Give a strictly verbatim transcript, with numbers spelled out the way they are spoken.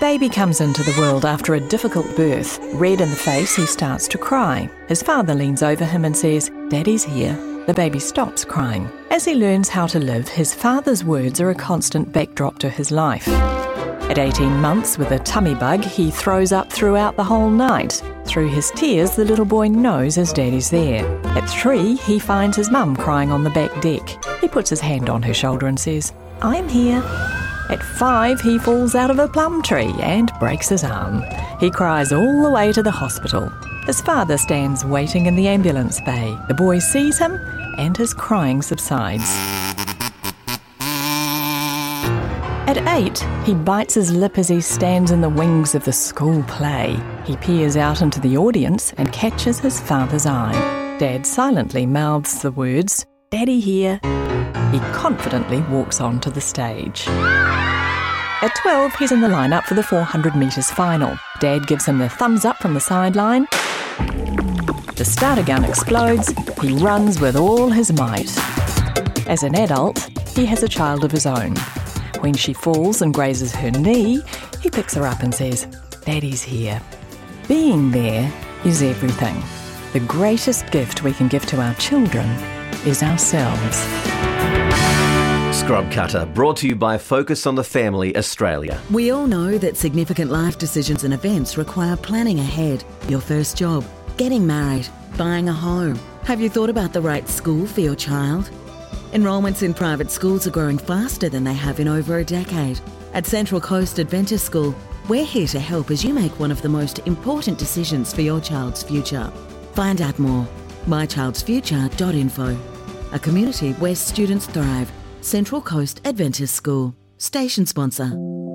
baby comes into the world after a difficult birth. Red in the face, he starts to cry. His father leans over him and says, "Daddy's here." The baby stops crying. As he learns how to live, his father's words are a constant backdrop to his life. At eighteen months, with a tummy bug, he throws up throughout the whole night. Through his tears, the little boy knows his daddy's there. At three, he finds his mum crying on the back deck. He puts his hand on her shoulder and says, "I'm here." At five, he falls out of a plum tree and breaks his arm. He cries all the way to the hospital. His father stands waiting in the ambulance bay. The boy sees him and his crying subsides. At eight, he bites his lip as he stands in the wings of the school play. He peers out into the audience and catches his father's eye. Dad silently mouths the words, "Daddy here." He confidently walks onto the stage. At twelve, he's in the lineup for the four hundred metres final. Dad gives him the thumbs up from the sideline. The starter gun explodes. He runs with all his might. As an adult, he has a child of his own. When she falls and grazes her knee, he picks her up and says, "Daddy's here." Being there is everything. The greatest gift we can give to our children is ourselves. Scrub Cutter, brought to you by Focus on the Family Australia. We all know that significant life decisions and events require planning ahead. Your first job, getting married, buying a home. Have you thought about the right school for your child? Enrolments in private schools are growing faster than they have in over a decade. At Central Coast Adventist School, we're here to help as you make one of the most important decisions for your child's future. Find out more. my childs future dot info. A community where students thrive. Central Coast Adventist School. Station sponsor.